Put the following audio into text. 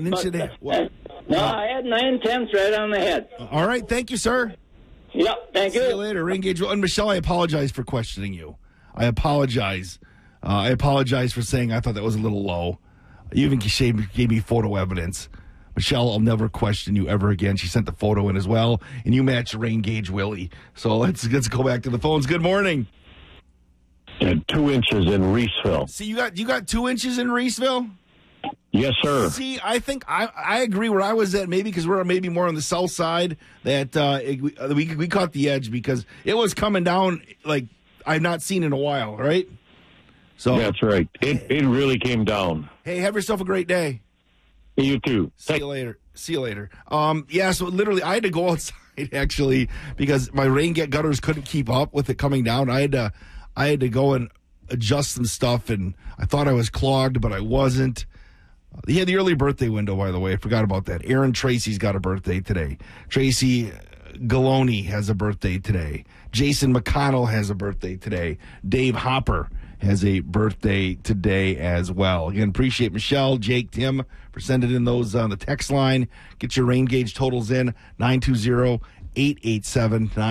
An inch and a half. No, I had 9/10 right on the head. All right. Thank you, sir. Yep, thank you. See you later. Rain gauge. And Michelle, I apologize for questioning you. I apologize. I apologize for saying I thought that was a little low. You even gave me photo evidence. Michelle, I'll never question you ever again. She sent the photo in as well, and you match Rain Gauge Willie. So let's go back to the phones. Good morning. 2 inches in Reeseville. See, you got 2 inches in Reeseville? Yes, sir. See, I think I agree where I was at, maybe because we're maybe more on the south side, that we caught the edge because it was coming down like I've not seen in a while, right? So that's right. It really came down. Hey, have yourself a great day. You too. See you later. Yeah, so literally I had to go outside actually because my rain gutters couldn't keep up with it coming down. I had to go and adjust some stuff, and I thought I was clogged, but I wasn't. He had the early birthday window, by the way. I forgot about that. Aaron Tracy's got a birthday today. Tracy Galoni has a birthday today. Jason McConnell has a birthday today. Dave Hopper has a birthday today as well. Again, appreciate Michelle, Jake, Tim for sending in those on the text line. Get your rain gauge totals in, 920-887-9.